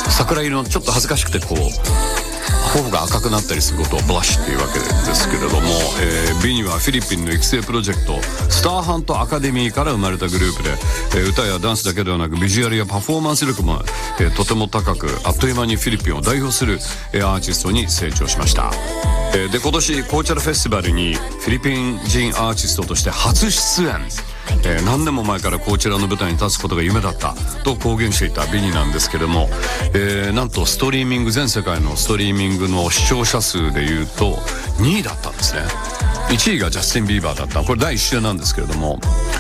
桜色のちょっと恥ずかしくてこう頬が赤くなったりすることをブラッシュっていうわけですけれども、ビニはフィリピンの育成プロジェクトスターハントアカデミーから生まれたグループで、歌やダンスだけではなくビジュアルやパフォーマンス力も、とても高く、あっという間にフィリピンを代表する、アーティストに成長しました。で今年コーチャラフェスティバルにフィリピン人アーティストとして初出演、何年も前からこちらの舞台に立つことが夢だったと公言していたビニなんですけれども、なんとストリーミング、全世界のストリーミングの視聴者数でいうと2位だったんですね。1位がジャスティン・ビーバーだった。これ第1週なんですけれども、